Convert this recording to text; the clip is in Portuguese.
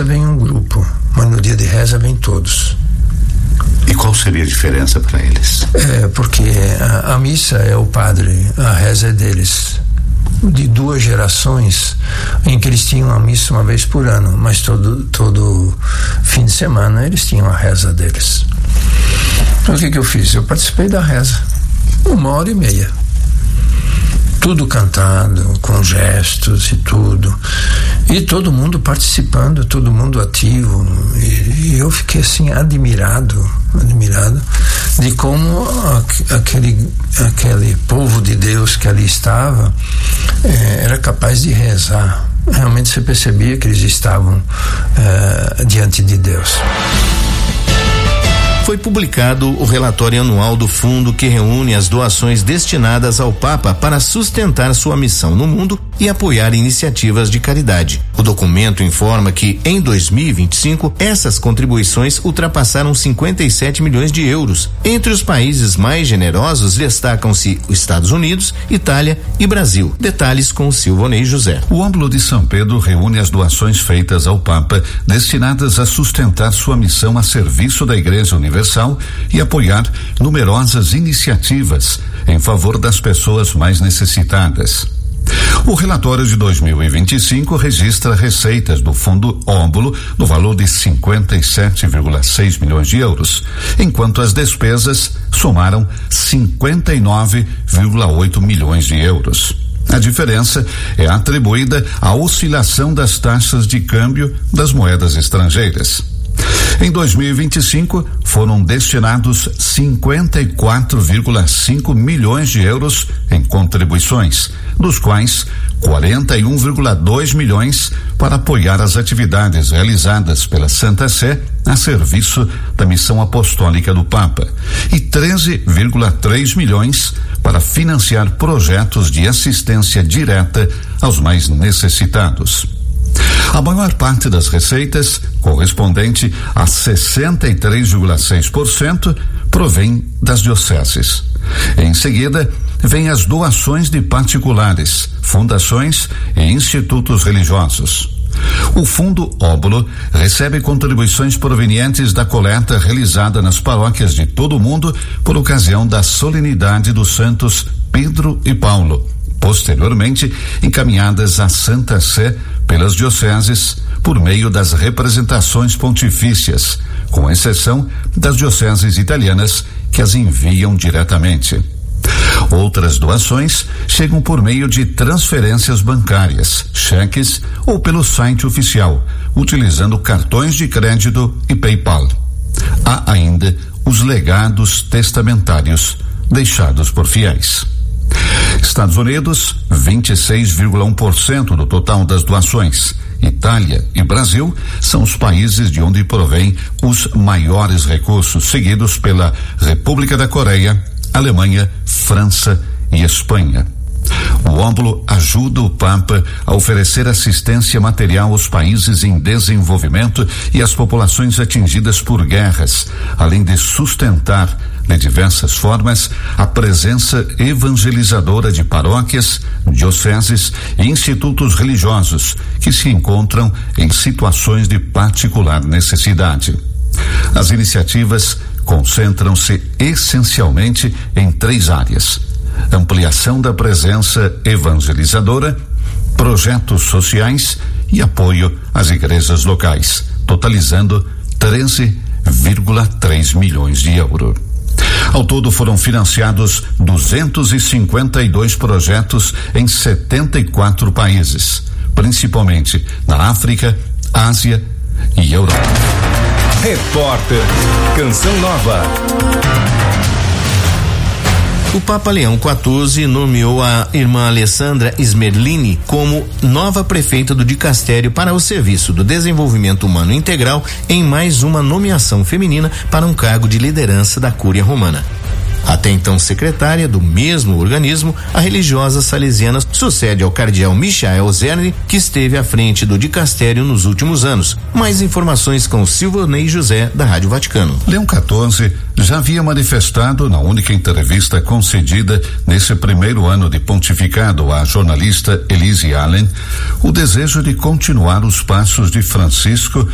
missa vem um grupo, mas no dia de reza vem todos. E qual seria a diferença para eles? Porque a missa é o padre, a reza é deles. De 2 gerações em que eles tinham a missa uma vez por ano, mas todo fim de semana eles tinham a reza deles. Então o que eu fiz? Eu participei da reza 1h30, tudo cantado, com gestos e tudo, e todo mundo participando, todo mundo ativo, e eu fiquei assim admirado de como aquele povo de Deus que ali estava era capaz de rezar. Realmente você percebia que eles estavam diante de Deus. Foi publicado o relatório anual do fundo que reúne as doações destinadas ao Papa para sustentar sua missão no mundo e apoiar iniciativas de caridade. O documento informa que, em 2025, essas contribuições ultrapassaram 57 milhões de euros. Entre os países mais generosos destacam-se os Estados Unidos, Itália e Brasil. Detalhes com Silvonei José. O Óbolo de São Pedro reúne as doações feitas ao Papa destinadas a sustentar sua missão a serviço da Igreja Universal e apoiar numerosas iniciativas em favor das pessoas mais necessitadas. O relatório de 2025 registra receitas do Fundo Óbolo no valor de 57,6 milhões de euros, enquanto as despesas somaram 59,8 milhões de euros. A diferença é atribuída à oscilação das taxas de câmbio das moedas estrangeiras. Em 2025, foram destinados 54,5 milhões de euros em contribuições, dos quais 41,2 milhões para apoiar as atividades realizadas pela Santa Sé a serviço da missão apostólica do Papa e 13,3 milhões para financiar projetos de assistência direta aos mais necessitados. A maior parte das receitas, correspondente a 63,6%, provém das dioceses. Em seguida, vêm as doações de particulares, fundações e institutos religiosos. O Fundo Óbolo recebe contribuições provenientes da coleta realizada nas paróquias de todo o mundo por ocasião da solenidade dos santos Pedro e Paulo, posteriormente encaminhadas à Santa Sé pelas dioceses por meio das representações pontifícias, com exceção das dioceses italianas que as enviam diretamente. Outras doações chegam por meio de transferências bancárias, cheques ou pelo site oficial, utilizando cartões de crédito e PayPal. Há ainda os legados testamentários deixados por fiéis. Estados Unidos, 26,1% do total das doações. Itália e Brasil são os países de onde provém os maiores recursos, seguidos pela República da Coreia, Alemanha, França e Espanha. O Óbolo ajuda o Papa a oferecer assistência material aos países em desenvolvimento e às populações atingidas por guerras, além de sustentar, de diversas formas, a presença evangelizadora de paróquias, dioceses e institutos religiosos que se encontram em situações de particular necessidade. As iniciativas concentram-se essencialmente em 3 áreas: ampliação da presença evangelizadora, projetos sociais e apoio às igrejas locais, totalizando 13,3 milhões de euros. Ao todo foram financiados 252 projetos em 74 países, principalmente na África, Ásia e Europa. Repórter Canção Nova. O Papa Leão XIV nomeou a irmã Alessandra Smerlini como nova prefeita do dicastério para o Serviço do Desenvolvimento Humano Integral, em mais uma nomeação feminina para um cargo de liderança da Cúria Romana. Até então secretária do mesmo organismo, a religiosa salesiana sucede ao cardeal Michael Zerni, que esteve à frente do dicastério nos últimos anos. Mais informações com Silvonei José, da Rádio Vaticano. Leão XIV já havia manifestado, na única entrevista concedida nesse primeiro ano de pontificado à jornalista Elise Allen, o desejo de continuar os passos de Francisco